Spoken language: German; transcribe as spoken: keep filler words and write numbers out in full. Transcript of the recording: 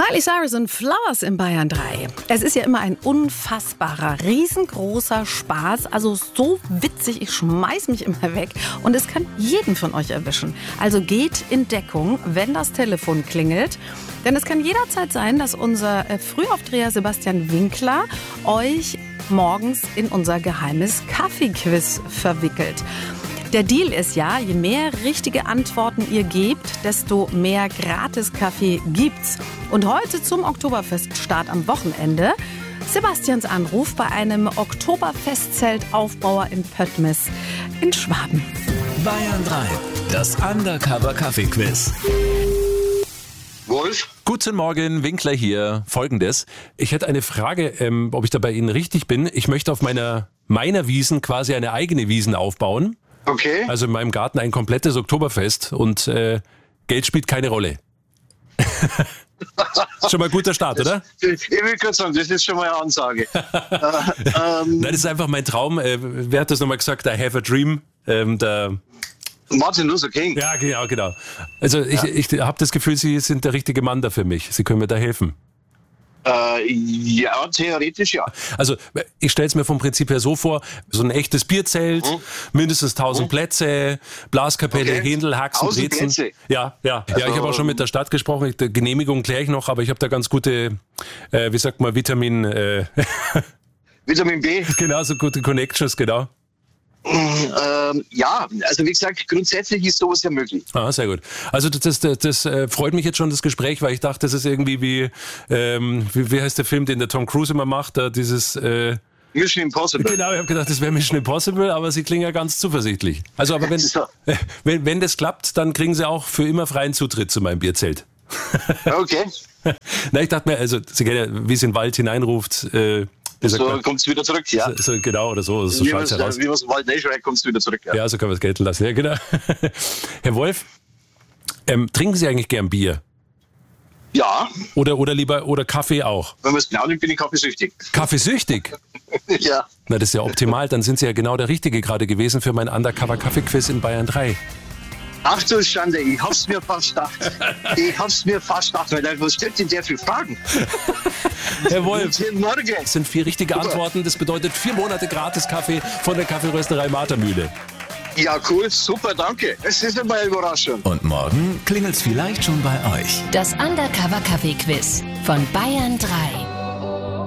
Miley Cyrus und Flowers in Bayern drei. Es ist ja immer ein unfassbarer, riesengroßer Spaß. Also so witzig, ich schmeiß mich immer weg. Und es kann jeden von euch erwischen. Also geht in Deckung, wenn das Telefon klingelt. Denn es kann jederzeit sein, dass unser Frühaufdreher Sebastian Winkler euch morgens in unser geheimes Kaffeequiz verwickelt. Der Deal ist ja, je mehr richtige Antworten ihr gebt, desto mehr Gratis-Kaffee gibt's. Und heute zum Oktoberfeststart am Wochenende Sebastians Anruf bei einem Oktoberfestzeltaufbauer in Pöttmes in Schwaben. Bayern drei, das Undercover-Kaffee-Quiz. Wolf? Guten Morgen, Winkler hier. Folgendes. Ich hätte eine Frage, ähm, ob ich da bei Ihnen richtig bin. Ich möchte auf meiner, meiner Wiesn quasi eine eigene Wiesn aufbauen. Okay. Also in meinem Garten ein komplettes Oktoberfest und äh, Geld spielt keine Rolle. Schon mal ein guter Start, das, oder? Ich will kurz sagen, das ist schon mal eine Ansage. äh, ähm, Nein, das ist einfach mein Traum. Äh, wer hat das nochmal gesagt? I have a dream. Ähm, der Martin Luther King. Ja, genau, genau. Also ich, Ja. ich habe das Gefühl, Sie sind der richtige Mann da für mich. Sie können mir da helfen. Äh, ja, theoretisch ja. Also ich stelle es mir vom Prinzip her so vor, so ein echtes Bierzelt, Mhm. mindestens tausend Mhm. Plätze, Blaskapelle, Okay. Händel, Haxen, tausend Brezen. Plätze? Ja, ja. ja, ich Also, habe auch schon mit der Stadt gesprochen, ich, die Genehmigung kläre ich noch, aber ich habe da ganz gute, äh, wie sagt man, Vitamin, äh, Vitamin B. genau, so gute Connections, genau. Ähm, ja, also wie gesagt, grundsätzlich ist sowas ja möglich. Ah, sehr gut. Also das, das, das, das äh, freut mich jetzt schon, das Gespräch, weil ich dachte, das ist irgendwie wie, ähm, wie, wie heißt der Film, den der Tom Cruise immer macht, da dieses... Äh, Mission Impossible. Genau, ich habe gedacht, das wäre Mission Impossible, aber Sie klingen ja ganz zuversichtlich. Also, aber wenn, So. äh, wenn, wenn das klappt, dann kriegen Sie auch für immer freien Zutritt zu meinem Bierzelt. Okay. Na, ich dachte mir, also, Sie kennen ja, wie es in den Wald hineinruft, äh, wie sagt So man? kommt es wieder zurück, ja. So, so, genau, oder so, so Wie schaut's man heraus. es im Wald nicht schreit, kommst du wieder zurück, ja. Ja, so kann man es gelten lassen, ja, genau. Herr Wolf, ähm, trinken Sie eigentlich gern Bier? Ja, Oder, oder lieber, oder Kaffee auch? wenn man es genau nimmt, bin ich kaffeesüchtig. Kaffeesüchtig? Ja. Na, das ist ja optimal, dann sind Sie ja genau der Richtige gerade gewesen für mein Undercover-Kaffee-Quiz in Bayern drei. Ach du Schande, ich hab's mir fast gedacht. Ich hab's mir fast gedacht, weil was stellt denn der für Fragen? Herr Wolf, Guten Morgen. das sind vier richtige Antworten. Das bedeutet vier Monate gratis Kaffee von der Kaffeerösterei Martermühle. Ja, cool, super, danke. Es ist immer eine Überraschung. Und morgen klingelt's vielleicht schon bei euch. Das Undercover Kaffee Quiz von Bayern drei.